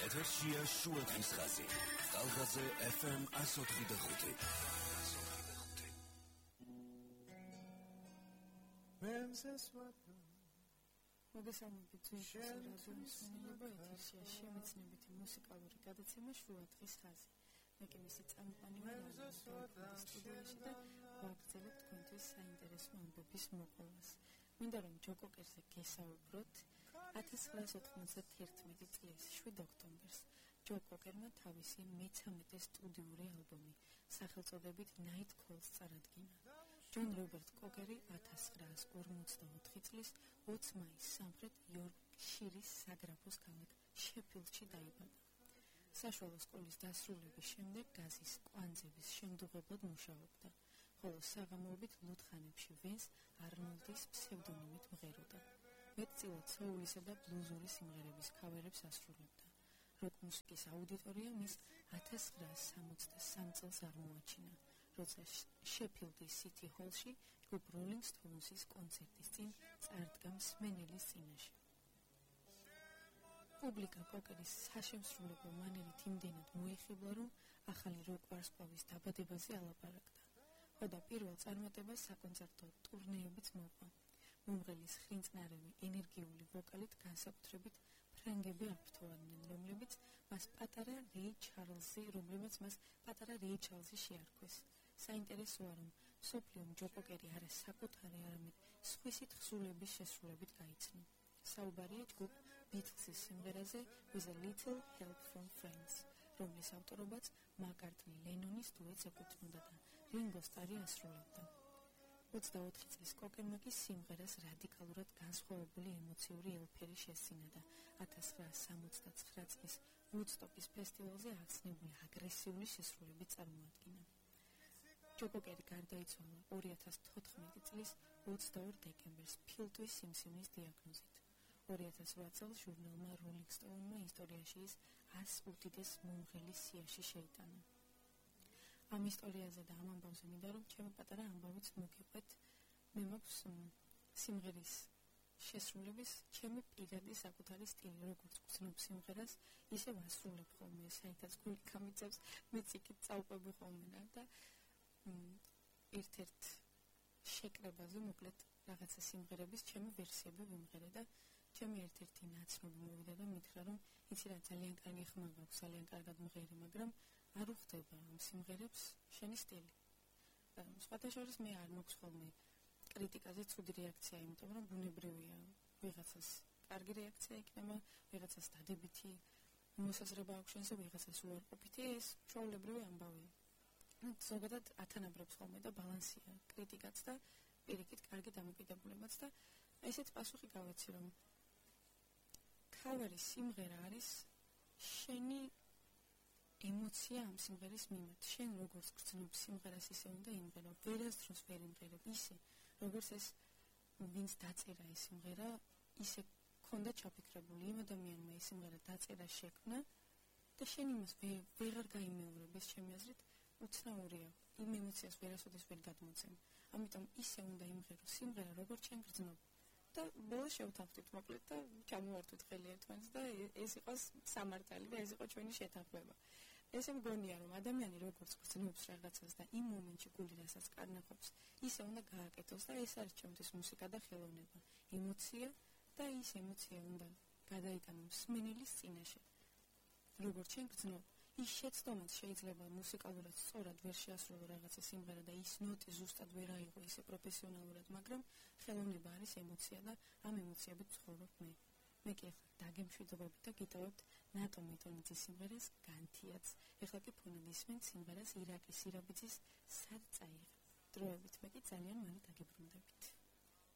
ეთერშია შუადღის ხაზი. Talgaze FM 104.5. მოგესალმებით ზურგის რადიოს მსმენელებო, ეთერშია შემეცნებითი მუსიკალური გადაცემა შუადღის ხაზი. მე კი მისი წამყვანი ვარ სტუდიაში და ვაგრძელებ თქვენთვის საინტერესო ამბების მოყოლას. მინდა რომ ჯო კოკერზე გესაუბროთ 1991 წლის 7 ოქტომბერს ჯო კოკერმა თავისი მე-13 სტუდიური ალბომი სახელწოდებით Night Calls წარადგინა. ჯონ რობერტ კოკერი 1954 წლის 20 მაისს სამხრეთ იორკშირის საგრაფოს ქალაქ შეფილდში დაიბადა. საშუალო სკოლის დასრულების შემდეგ გაზის კვანძების შემდუღებლად მუშაობდა, ხოლო საღამოობით ლუდხანებში ვენს არნოლდის ფსევდონიმით მღეროდა. მეტწილად სოულისა და ბლუზური სიმღერების ქავერებს ასრულებდა. როკ მუსიკის აუდიტორია მის 1963 წელს აღმოაჩინა, როცა შეფილდის სიტი ჰოლში ჯგუფ როლინგ სტოუნსის კონცერტის წინ წარდგა მსმენელის წინაშე. პუბლიკა კოკერის საშემსრულებლო მანერით იმდენად მოიხიბლა, რომ ახალი როკ ვარსკვლავის დაბადებაზე ალაპარაკდა. ხოდა პირველ წარმატებას საკონცერტო ტურნეებიც მოყვა. მომღერლის ხრინწნარევი ენერგიული ვოკალით განსაკუთრებით ფრანგები აღფრთოვანდნენ, რომლებიც მას პატარა რეი ჩარლზი შეარქვეს. საინტერესოა, რომ მსოფლიომ ჯო კოკერი არა საკუთარი, არამედ სხვისი თხზულების შესრულებით გაიცნო. საუბარია ჯგუფ ბიტლსის სიმღერაზე With a Little Help from Friends, რომლის ავტორობაც მაკარტნი ლენონის დუეტს ეკუთვნოდა და რინგო სტარი ასრულებდა. 24 წლის კოკერმა კი სიმღერას რადიკალურად განსხვავებული ემოციური ელფერი შესძინა და 1969 წლის ვუდსტოკის ფესტივალზე ახსნებული აგრესიული შესრულებით წარმოადგინა. ჯო კოკერი გარდაიცვალა 2014 წლის 22 დეკემბერს ფილტვის სიმსივნის დიაგნოზით. 2008 წელს ჟურნალმა Rolling Stone-მა ისტორიაში ის 100 უდიდეს მომღერლის სიაში შეიტანა. ამ ისტორიაზე და ამ ამბავზე მინდა რომ ჩემი პატარა ამბავიც მოგიყვეთ. მე მაქვს სიმღერის შესრულების ჩემი პირადი საკუთარი სტილი, როგორც ვცნობ სიმღერას, ისევ ასრულებ ხოლმე, საერთოდ გული გამიწევს, მეც იქით წავყვები ხოლმე და ერთ-ერთ შეკრებაზე მოკლედ რაღაცა სიმღერების ჩემი ვერსიები ვიმღერე და ჩემი ერთ-ერთი ნაცნობი მოვიდა და მითხრა რომ იცი რა ძალიან კარგი ხმა გაქვს, ძალიან კარგად მღერი, მაგრამ არ უხდება ამ სიმღერებს შენი სტილი. სხვათა შორის მე არ მაქვს ხოლმე კრიტიკაზე ცუდი რეაქცია, იმიტომ რომ ბუნებრივია ვიღაცას კარგი რეაქცია იქნება, ვიღაცას დადებითი მოსაზრება აქვს შენზე, ვიღაცას უარყოფითი, ეს ჩვეულებრივი ამბავია. ზოგადად ათანაბრებს ხოლმე და ბალანსია კრიტიკაც და პირიქით კარგი დამოკიდებულებაც და ესეც პასუხი გავეცი რომ ქავერის სიმღერა არის შენი ემოცია ამ სიმღერის მიმართ. შენ როგორც გრძნობ სიმღერას, ისე უნდა იმღერო, ვერასდროს ვერ იმღერებ ისე, როგორც ეს ვინც დაწერა ეს სიმღერა, ისე ქონდა ჩაფიქრებული იმ ადამიანმა ეს სიმღერა დაწერა შექმნა და შენ იმას ვეღარ გაიმეორებ, ეს ჩემი აზრით უცნაურია. იმ ემოციას ვერასოდეს ვერ გადმოცემ. ამიტომ ისე უნდა იმღერო სიმღერა, როგორც შენ გრძნობ. და ბოლოს შევთანხმდით მოკლედ და ჩამოვართვით ხელი ერთმანეთს და ეს იყოს სამართალი და ეს იყო ჩვენი შეთანხმება. ესე მგონია რომ ადამიანი როგორც გრძნობს რაღაცას და იმ მომენტში გული რასაც კარნახობს, ისე უნდა გააკეთოს და ეს არის ჩემთვის მუსიკა და ხელოვნება. ემოცია და ის ემოცია უნდა გადაიტანო მსმენელის წინაშე. როგორც შენ გრძნობ, ის შეცდომაც შეიძლება მუსიკალურად სწორად ვერ შეასრულო რაღაცა სიმღერა და ის ნოტი ზუსტად ვერ აიღო ისე პროფესიონალურად, მაგრამ ხელოვნება არის ემოცია და ამ ემოციებით ცხოვრობ მე. მე კი ახლა დაგემშვიდობებით და გიტოვებთ ნატო მეტონიძის სიმღერას განთიაც. ეხლა კი ფონად ისმენთ სიმღერას ირაკის ირაბიძის სად წაიღე. დროებით მე კი ძალიან მალე დაგებრუნდებით.